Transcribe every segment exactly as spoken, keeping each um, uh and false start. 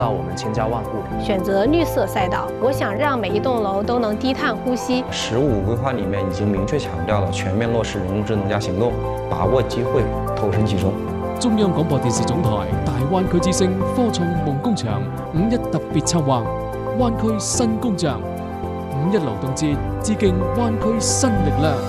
到我们千家万户。 选择绿色赛道，我想让每一栋楼都能低碳呼吸。 十五规划里面已经明确强调了全面落实人工智能加行動，把握機會，投身其中。 中央廣播電視總台大灣區之聲科創夢工場五一特別策劃灣區新工匠，五一勞動節致敬灣區新力量。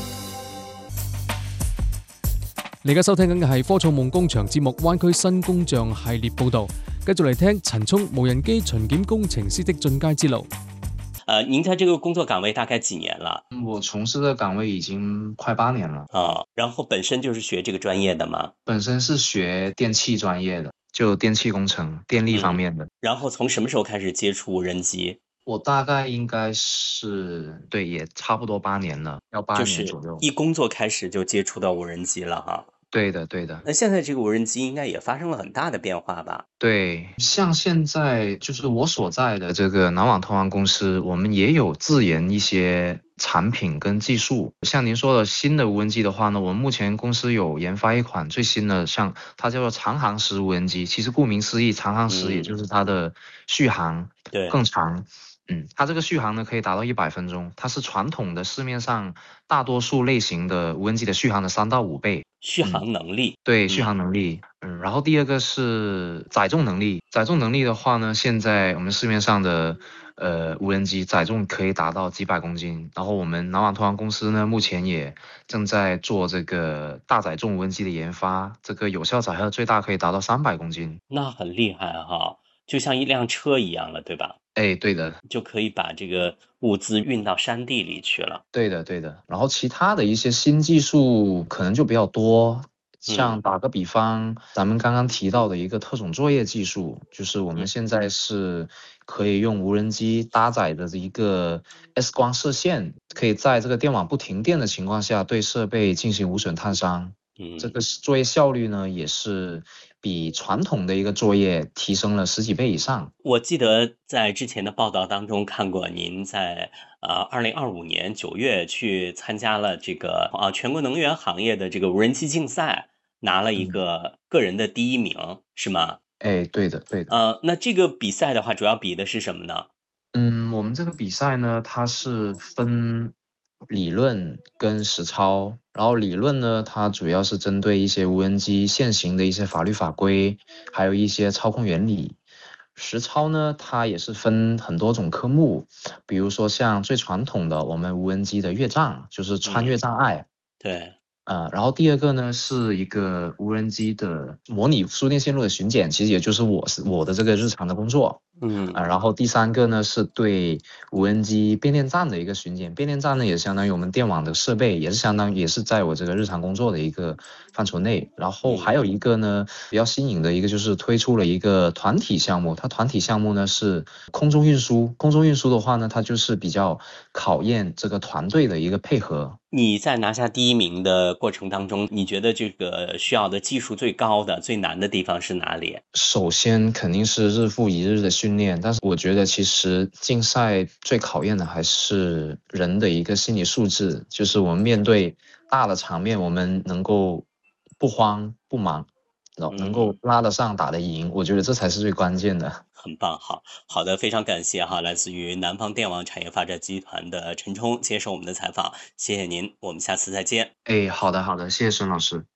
你而家收聽緊嘅係科創夢工場節目灣區新工匠系列報導，繼續嚟聽陳聰無人機巡檢工程師的進階之路。 呃，您在这个工作岗位大概几年了？ 我从事的岗位已经快八年了。 啊，然后本身就是学这个专业的吗？ 本身是学电气专业的，就电气工程、电力方面的。 嗯、然后从什么时候开始接触无人机？ 我大概应该是对，也差不多八年了，要八年左右。 就是一工作开始就接触到无人机了哈。 对的，对的。 那现在这个无人机应该也发生了很大的变化吧？ 对，像现在就是我所在的这个南网通航公司，我们也有自研一些产品跟技术。像您说的新的无人机的话呢，我们目前公司有研发一款最新的，像它叫做长航时无人机。其实顾名思义，长航时也就是它的续航更长。嗯嗯，它这个续航呢可以达到一百分钟，它是传统的市面上大多数类型的无人机的续航的三到五倍。 续航能力、 嗯、对，续航能力。嗯，然后第二个是载重能力。载重能力的话呢，现在我们市面上的呃无人机载重可以达到几百公斤。然后我们南网通航公司呢，目前也正在做这个大载重无人机的研发，这个有效载荷最大可以达到三百公斤。 那很厉害哈，就像一辆车一样了，对吧？ 哎，对的， 就可以把这个物资运到山地里去了。 对的，对的。然后其他的一些新技术可能就比较多，像打个比方，嗯、咱们刚刚提到的一个特种作业技术，就是我们现在是可以用无人机搭载的一个 X 光射线，可以在这个电网不停电的情况下对设备进行无损探伤。嗯，这个作业效率呢，也是比传统的一个作业提升了十几倍以上。 我记得在之前的报道当中看过，您在呃二零二五年九月去参加了这个啊全国能源行业的这个无人机竞赛，拿了一个个人的第一名，嗯、是吗？ 哎，对的，对的。 呃，那这个比赛的话，主要比的是什么呢？ 嗯，我们这个比赛呢，它是分理论跟实操。然后理论呢，它主要是针对一些无人机现行的一些法律法规，还有一些操控原理。实操呢，它也是分很多种科目，比如说像最传统的我们无人机的越障，就是穿越障碍。 嗯、对。 呃，然后第二个呢是一个无人机的模拟输电线路的巡检，其实也就是我是我的这个日常的工作。嗯啊、呃，然后第三个呢是对无人机变电站的一个巡检，变电站呢也相当于我们电网的设备，也是相当于也是在我这个日常工作的一个范畴内。然后还有一个呢比较新颖的一个就是推出了一个团体项目，它团体项目呢是空中运输，空中运输的话呢，它就是比较考验这个团队的一个配合。 你在拿下第一名的过程当中，你觉得这个需要的技术最高的、最难的地方是哪里？ 首先肯定是日复一日的训练，但是我觉得其实竞赛最考验的还是人的一个心理素质，就是我们面对大的场面，我们能够不慌不忙，能够拉得上打得赢，我觉得这才是最关键的。 很棒，好好的，非常感谢哈，来自于南方電網產業發展集團的陳聰接受我們的採訪，謝謝您，我們下次再見。 誒，好的好的，謝謝孫老師。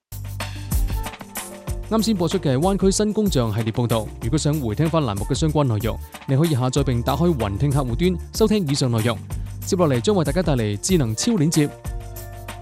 啱先播出嘅灣區新工匠系列報導，如果想回聽翻欄目嘅相關內容，你可以下載並打開雲聽客戶端收聽以上內容。接落嚟將為大家帶嚟智能超鏈接。